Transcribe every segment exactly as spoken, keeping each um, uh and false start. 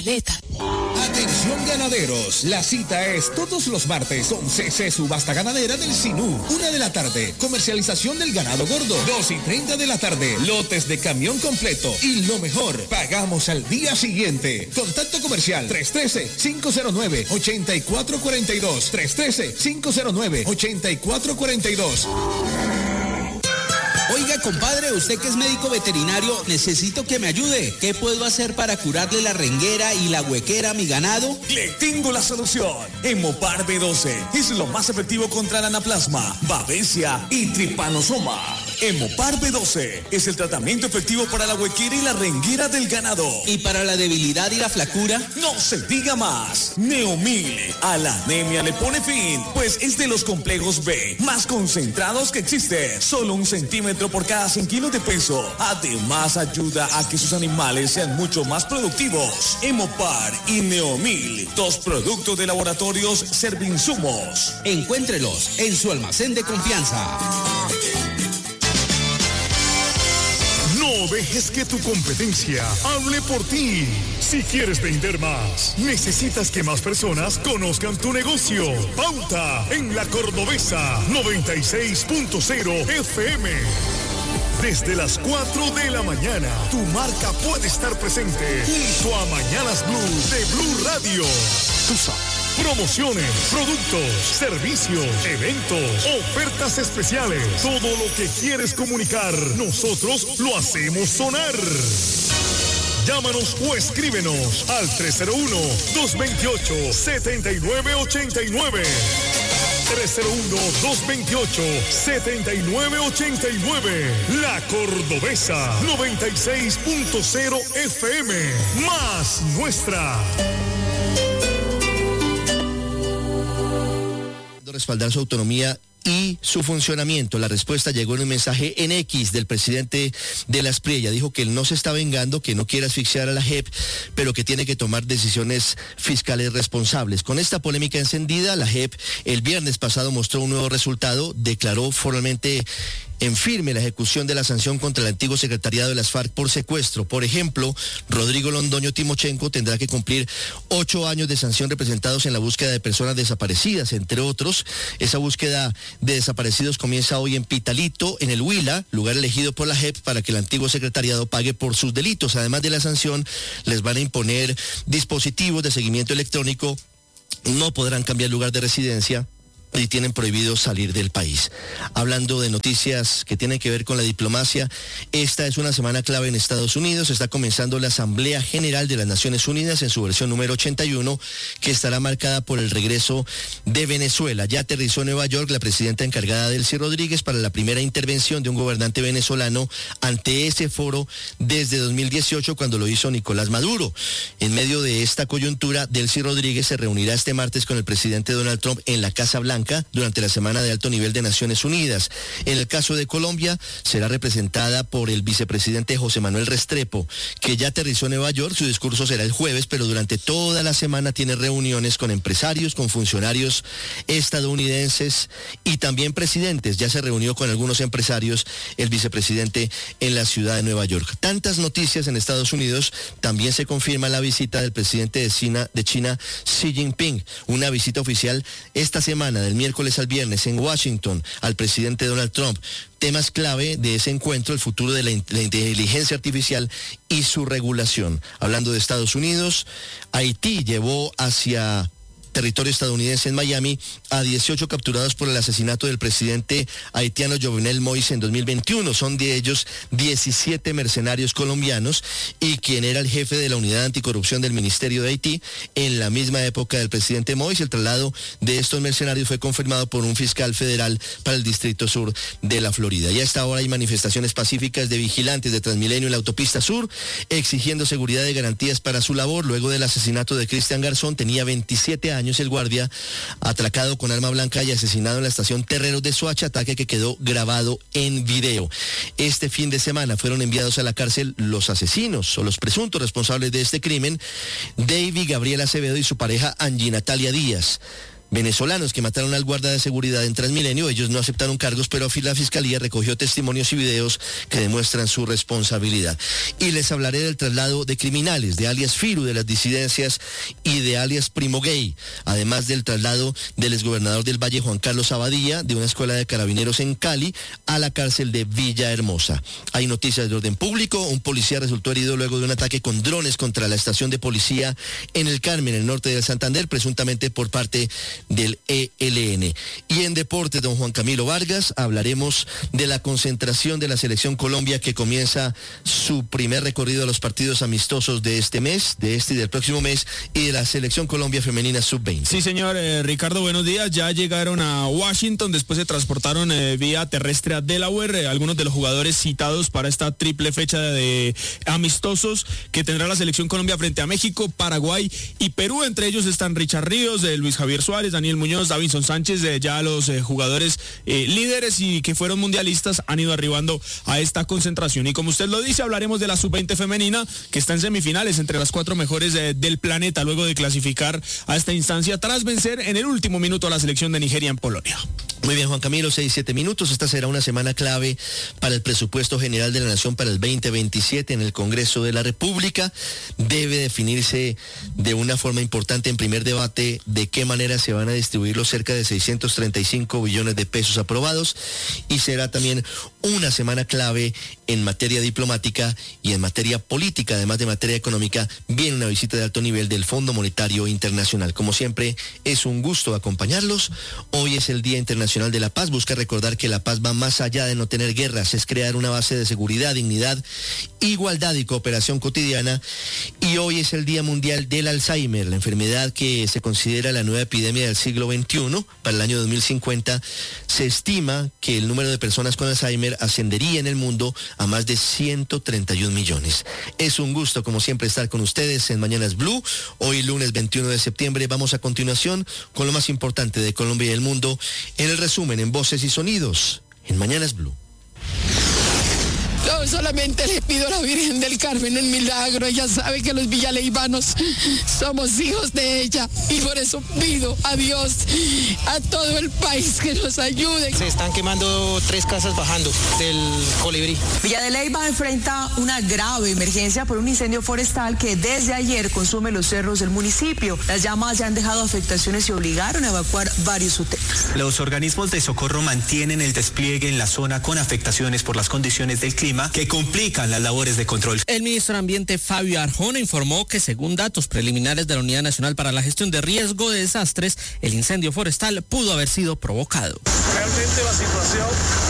caleta. Atención ganaderos, la cita es todos los martes con C C Subasta Ganadera del Sinú, una de la tarde, comercialización del ganado gordo, dos y treinta de la tarde, lotes de camión completo y lo mejor, pagamos al día siguiente. Contacto comercial tres uno tres, cinco cero nueve, ocho cuatro cuatro dos, tres uno tres, cinco cero nueve, ocho cuatro cuatro dos. Oiga, compadre, usted que es médico veterinario, necesito que me ayude. ¿Qué puedo hacer para curarle la renguera y la huequera a mi ganado? Le tengo la solución. Hemopar B doce es lo más efectivo contra el anaplasma, babesia y tripanosoma. Hemopar B doce es el tratamiento efectivo para la huequera y la renguera del ganado. ¿Y para la debilidad y la flacura? No se diga más. Neomil a la anemia le pone fin, pues es de los complejos B más concentrados que existen. Solo un centímetro por cada cien kilos de peso. Además ayuda a que sus animales sean mucho más productivos. Hemopar y Neomil, dos productos de laboratorios Servinsumos. Encuéntrelos en su almacén de confianza. No dejes que tu competencia hable por ti. Si quieres vender más, necesitas que más personas conozcan tu negocio. Pauta en La Cordobesa noventa y seis punto cero F M. Desde las cuatro de la mañana, tu marca puede estar presente junto a Mañanas Blue de Blue Radio. Tú sabes. Promociones, productos, servicios, eventos, ofertas especiales. Todo lo que quieres comunicar, nosotros lo hacemos sonar. Llámanos o escríbenos al tres cero uno, dos dos ocho, siete nueve ocho nueve. tres cero uno, dos dos ocho, siete nueve ocho nueve. La Cordobesa noventa y seis punto cero F M. Más nuestra. Respaldar su autonomía y su funcionamiento. La respuesta llegó en un mensaje en X del presidente de la Asprilla. Dijo que él no se está vengando, que no quiere asfixiar a la J E P, pero que tiene que tomar decisiones fiscales responsables. Con esta polémica encendida, la J E P el viernes pasado mostró un nuevo resultado, declaró formalmente en firme la ejecución de la sanción contra el antiguo secretariado de las FARC por secuestro. Por ejemplo, Rodrigo Londoño Timochenko tendrá que cumplir ocho años de sanción representados en la búsqueda de personas desaparecidas, entre otros. Esa búsqueda de desaparecidos comienza hoy en Pitalito, en el Huila, lugar elegido por la J E P para que el antiguo secretariado pague por sus delitos. Además de la sanción, les van a imponer dispositivos de seguimiento electrónico, no podrán cambiar lugar de residencia y tienen prohibido salir del país. Hablando de noticias que tienen que ver con la diplomacia, esta es una semana clave en Estados Unidos. Está comenzando la Asamblea General de las Naciones Unidas en su versión número ochenta y uno, que estará marcada por el regreso de Venezuela. Ya aterrizó en Nueva York la presidenta encargada, Delcy Rodríguez, para la primera intervención de un gobernante venezolano ante ese foro desde dos mil dieciocho, cuando lo hizo Nicolás Maduro. En medio de esta coyuntura, Delcy Rodríguez se reunirá este martes con el presidente Donald Trump en la Casa Blanca durante la semana de alto nivel de Naciones Unidas. En el caso de Colombia, será representada por el vicepresidente José Manuel Restrepo, que ya aterrizó en Nueva York. Su discurso será el jueves, pero durante toda la semana tiene reuniones con empresarios, con funcionarios estadounidenses y también presidentes. Ya se reunió con algunos empresarios el vicepresidente en la ciudad de Nueva York. Tantas noticias en Estados Unidos. También se confirma la visita del presidente de China, de China, Xi Jinping, una visita oficial esta semana, del miércoles al viernes, en Washington, al presidente Donald Trump. Temas clave de ese encuentro: el futuro de la, la inteligencia artificial y su regulación. Hablando de Estados Unidos, Haití llevó hacia territorio estadounidense en Miami a dieciocho capturados por el asesinato del presidente haitiano Jovenel Moïse en dos mil veintiuno. Son de ellos diecisiete mercenarios colombianos y quien era el jefe de la unidad anticorrupción del Ministerio de Haití en la misma época del presidente Moïse. El traslado de estos mercenarios fue confirmado por un fiscal federal para el Distrito Sur de la Florida. Y a esta hora hay manifestaciones pacíficas de vigilantes de Transmilenio en la autopista sur, exigiendo seguridad y garantías para su labor luego del asesinato de Cristian Garzón. Tenía veintisiete años el guardia, atracado con arma blanca y asesinado en la estación Terreros de Soacha, ataque que quedó grabado en video. Este fin de semana fueron enviados a la cárcel los asesinos o los presuntos responsables de este crimen, David Gabriel Acevedo y su pareja Angie Natalia Díaz. venezolanos que mataron al guarda de seguridad en Transmilenio. Ellos no aceptaron cargos, pero la Fiscalía recogió testimonios y videos que demuestran su responsabilidad. Y les hablaré del traslado de criminales, de alias Firu, de las disidencias y de alias Primo Gay, además del traslado del exgobernador del Valle, Juan Carlos Abadía, de una escuela de carabineros en Cali a la cárcel de Villahermosa. Hay noticias de orden público. Un policía resultó herido luego de un ataque con drones contra la estación de policía en el Carmen, en el norte de Santander, presuntamente por parte del E L N. Y en deportes, don Juan Camilo Vargas, hablaremos de la concentración de la Selección Colombia, que comienza su primer recorrido a los partidos amistosos de este mes, de este y del próximo mes, y de la Selección Colombia Femenina sub veinte. Sí, señor. Eh, Ricardo, buenos días. Ya llegaron a Washington, después se transportaron eh, vía terrestre a Delaware, eh, algunos de los jugadores citados para esta triple fecha de, de amistosos que tendrá la Selección Colombia frente a México, Paraguay y Perú. Entre ellos están Richard Ríos, eh, Luis Javier Suárez, Daniel Muñoz, Davinson Sánchez, eh, ya los eh, jugadores eh, líderes y que fueron mundialistas han ido arribando a esta concentración. Y como usted lo dice, hablaremos de la sub veinte femenina, que está en semifinales entre las cuatro mejores eh, del planeta, luego de clasificar a esta instancia tras vencer en el último minuto a la selección de Nigeria en Polonia. Muy bien, Juan Camilo, seis, siete minutos. Esta será una semana clave para el presupuesto general de la Nación para el veinte veintisiete en el Congreso de la República. Debe definirse de una forma importante en primer debate de qué manera se van a distribuir los cerca de seiscientos treinta y cinco billones de pesos aprobados, y será también una semana clave en materia diplomática y en materia política, además de materia económica. Viene una visita de alto nivel del Fondo Monetario Internacional. Como siempre, es un gusto acompañarlos. Hoy es el Día Internacional de la Paz. Busca recordar que la paz va más allá de no tener guerras, es crear una base de seguridad, dignidad, igualdad y cooperación cotidiana. Y hoy es el Día Mundial del Alzheimer, la enfermedad que se considera la nueva epidemia del siglo veintiuno. Para el año dos mil cincuenta se estima que el número de personas con Alzheimer ascendería en el mundo a más de ciento treinta y un millones. Es un gusto, como siempre, estar con ustedes en Mañanas Blue. Hoy, lunes veintiuno de septiembre, vamos a continuación con lo más importante de Colombia y el mundo en el resumen en Voces y Sonidos en Mañanas Blue. Yo solamente le pido a la Virgen del Carmen el milagro. Ella sabe que los villaleivanos somos hijos de ella, y por eso pido a Dios, a todo el país, que nos ayude. Se están quemando tres casas bajando del Colibrí. Villa de Leyva enfrenta una grave emergencia por un incendio forestal que desde ayer consume los cerros del municipio. Las llamas ya han dejado afectaciones y obligaron a evacuar varios hoteles. Los organismos de socorro mantienen el despliegue en la zona con afectaciones por las condiciones del clima que complican las labores de control. El ministro de Ambiente, Fabio Arjona, informó que según datos preliminares de la Unidad Nacional para la Gestión de Riesgo de Desastres, el incendio forestal pudo haber sido provocado. Realmente la situación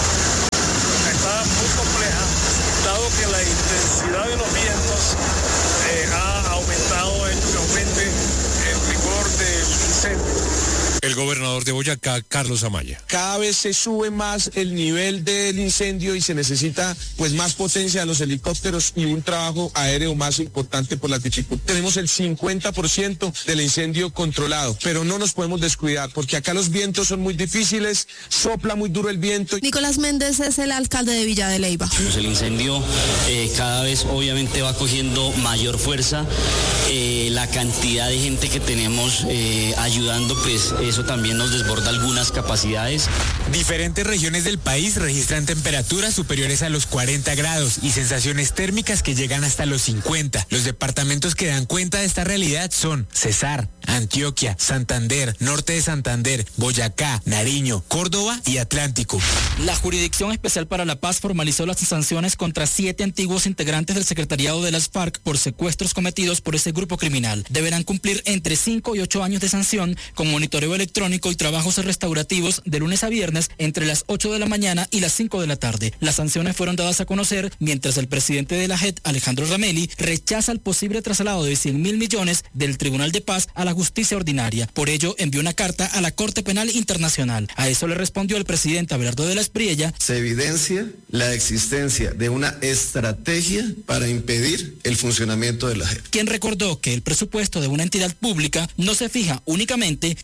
está muy compleja, dado que la intensidad de los vientos eh, ha aumentado, hecho que aumente el rigor del incendio. El gobernador de Boyacá, Carlos Amaya. Cada vez se sube más el nivel del incendio y se necesita pues más potencia de los helicópteros y un trabajo aéreo más importante por la dificultad. Tenemos el cincuenta por ciento del incendio controlado, pero no nos podemos descuidar porque acá los vientos son muy difíciles, sopla muy duro el viento. Nicolás Méndez es el alcalde de Villa de Leyva. Pues el incendio eh, cada vez obviamente va cogiendo mayor fuerza. Eh, la cantidad de gente que tenemos eh, ayudando, pues eso también nos desborda algunas capacidades. Diferentes regiones del país registran temperaturas superiores a los cuarenta grados y sensaciones térmicas que llegan hasta los cincuenta. Los departamentos que dan cuenta de esta realidad son Cesar, Antioquia, Santander, Norte de Santander, Boyacá, Nariño, Córdoba y Atlántico. La Jurisdicción Especial para la Paz formalizó las sanciones contra siete antiguos integrantes del secretariado de las FARC por secuestros cometidos por ese grupo criminal. Deberán cumplir entre cinco y ocho años de sanción con monitoreo electrónico y trabajos restaurativos de lunes a viernes entre las ocho de la mañana y las cinco de la tarde. Las sanciones fueron dadas a conocer mientras el presidente de la J E D, Alejandro Ramelli, rechaza el posible traslado de cien mil millones del Tribunal de Paz a la justicia ordinaria. Por ello, envió una carta a la Corte Penal Internacional. A eso le respondió el presidente Abelardo de la Espriella. Se evidencia la existencia de una estrategia para impedir el funcionamiento de la J E D. Quien recordó que el presupuesto de una entidad pública no se fija únicamente con base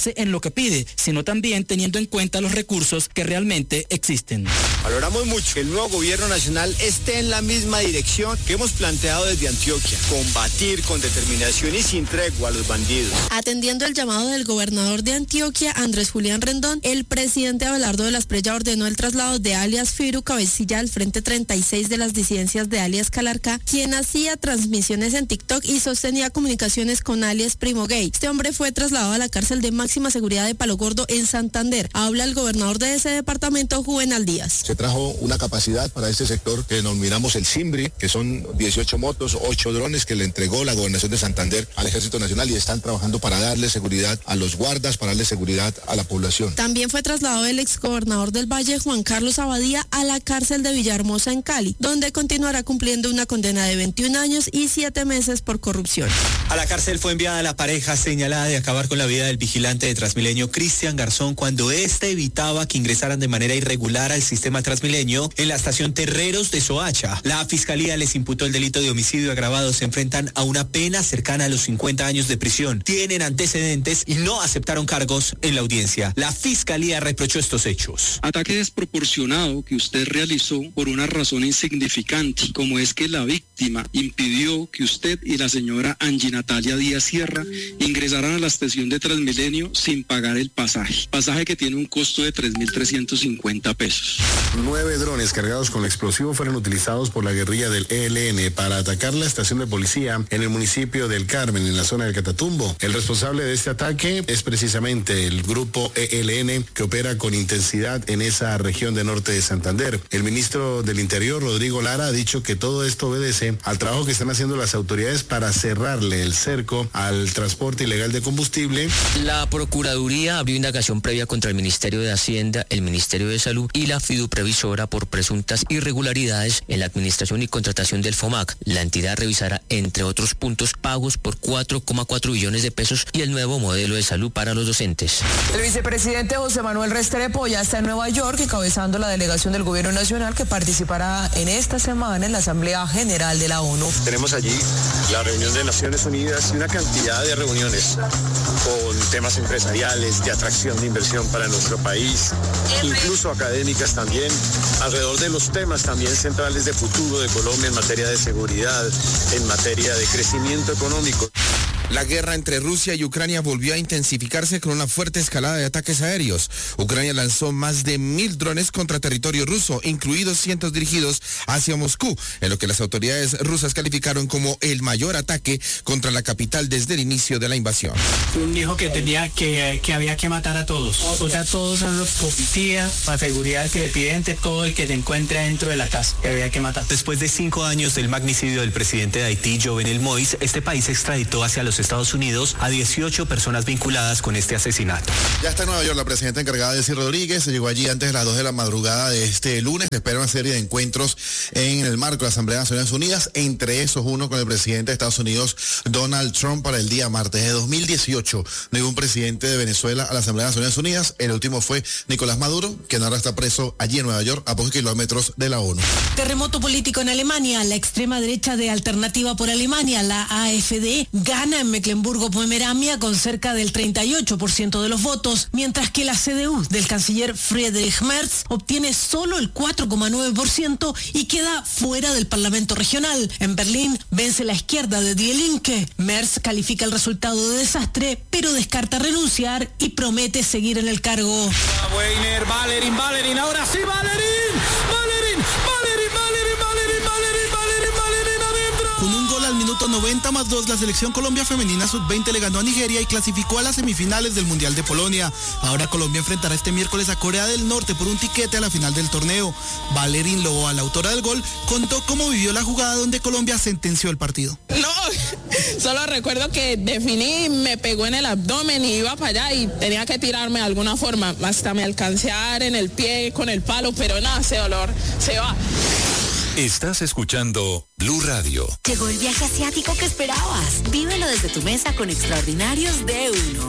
centrarse en lo que pide, sino también teniendo en cuenta los recursos que realmente existen. Valoramos mucho que el nuevo gobierno nacional esté en la misma dirección que hemos planteado desde Antioquia, combatir con determinación y sin tregua a los bandidos. Atendiendo el llamado del gobernador de Antioquia, Andrés Julián Rendón, el presidente Abelardo de la Espriella ordenó el traslado de alias Firu Cabecilla al frente treinta y seis de las disidencias de alias Calarcá, quien hacía transmisiones en TikTok y sostenía comunicaciones con alias Primo Gay. Este hombre fue trasladado a la cárcel de máxima seguridad de Palo Gordo en Santander. Habla el gobernador de ese departamento, Juvenal Díaz. Se trajo una capacidad para este sector que denominamos el Simbri, que son dieciocho motos, ocho drones que le entregó la gobernación de Santander al Ejército Nacional y están trabajando para darle seguridad a los guardas, para darle seguridad a la población. También fue trasladado el exgobernador del Valle, Juan Carlos Abadía, a la cárcel de Villahermosa en Cali, donde continuará cumpliendo una condena de veintiún años y siete meses por corrupción. A la cárcel fue enviada la pareja señalada de acabar con la vida del vigilante de Transmilenio, Cristian Garzón, cuando éste evitaba que ingresaran de manera irregular al sistema Transmilenio en la estación Terreros de Soacha. La fiscalía les imputó el delito de homicidio agravado. Se enfrentan a una pena cercana a los cincuenta años de prisión. Tienen antecedentes y no aceptaron cargos en la audiencia. La fiscalía reprochó estos hechos. Ataque desproporcionado que usted realizó por una razón insignificante, como es que la víctima impidió que usted y la señora Angie Natalia Díaz Sierra ingresaran a la estación de Transmilenio sin pagar el pasaje. Pasaje que tiene un costo de tres mil trescientos cincuenta pesos. Nueve drones cargados con explosivos fueron utilizados por la guerrilla del E L N para atacar la estación de policía en el municipio del Carmen, en la zona del Catatumbo. El responsable de este ataque es precisamente el grupo E L N, que opera con intensidad en esa región de norte de Santander. El ministro del Interior, Rodrigo Lara, ha dicho que todo esto obedece al trabajo que están haciendo las autoridades para cerrarle el cerco al transporte ilegal de combustible. La Procuraduría abrió indagación previa contra el Ministerio de Hacienda, el Ministerio de Salud y la Fiduprevisora por presuntas irregularidades en la administración y contratación del FOMAC. La entidad revisará, entre otros puntos, pagos por cuatro coma cuatro billones de pesos y el nuevo modelo de salud para los docentes. El vicepresidente José Manuel Restrepo ya está en Nueva York encabezando la delegación del gobierno nacional que participará en esta semana en la Asamblea General de la ONU. Tenemos allí la reunión de Naciones Unidas y una cantidad de reuniones con temas empresariales, de atracción de inversión para nuestro país, incluso académicas también, alrededor de los temas también centrales de futuro de Colombia en materia de seguridad, en materia de crecimiento económico. La guerra entre Rusia y Ucrania volvió a intensificarse con una fuerte escalada de ataques aéreos. Ucrania lanzó más de mil drones contra territorio ruso, incluidos cientos dirigidos hacia Moscú, en lo que las autoridades rusas calificaron como el mayor ataque contra la capital desde el inicio de la invasión. Un hijo que tenía que, que había que matar a todos. O sea, todos son los policías, la seguridad que piden todo el que se encuentre dentro de la casa, que había que matar. Después de cinco años del magnicidio del presidente de Haití, Jovenel Moïse, este país extraditó hacia los Estados Unidos a dieciocho personas vinculadas con este asesinato. Ya está en Nueva York la presidenta encargada, Delcy Rodríguez. Se llegó allí antes de las dos de la madrugada de este lunes. Se espera una serie de encuentros en el marco de la Asamblea de Naciones Unidas, entre esos uno con el presidente de Estados Unidos, Donald Trump, para el día martes. De dos mil dieciocho no hubo un presidente de Venezuela a la Asamblea de Naciones Unidas. El último fue Nicolás Maduro, quien ahora está preso allí en Nueva York, a pocos kilómetros de la ONU. Terremoto político en Alemania. La extrema derecha de Alternativa por Alemania, la A F D, gana en Mecklemburgo-Pomerania con cerca del treinta y ocho por ciento de los votos, mientras que la C D U del canciller Friedrich Merz obtiene solo el cuatro coma nueve por ciento y queda fuera del Parlamento regional. En Berlín vence la izquierda de Die Linke. Merz califica el resultado de desastre, pero descarta renunciar y promete seguir en el cargo. Weiner, Valerín, Valerín, ahora sí, Valerín, Valerín, Valerín, Valerín, Valerín, Valerín, Valerín, Valerín, adentro. Con un gol al minuto noventa más dos, la selección Colombia femenina sub veinte le ganó a Nigeria y clasificó a las semifinales del Mundial de Polonia. Ahora Colombia enfrentará este miércoles a Corea del Norte por un tiquete a la final del torneo. Valerín Loboa, la autora del gol, contó cómo vivió la jugada donde Colombia sentenció el partido. No, solo recuerdo que definí, me pegó en el abdomen y iba para allá y tenía que tirarme de alguna forma. Hasta me alcancé a dar en el pie con el palo, pero nada, ese dolor se va. Estás escuchando Blue Radio. Llegó el viaje asiático que esperabas. Vívelo desde tu mesa con Extraordinarios de Uno.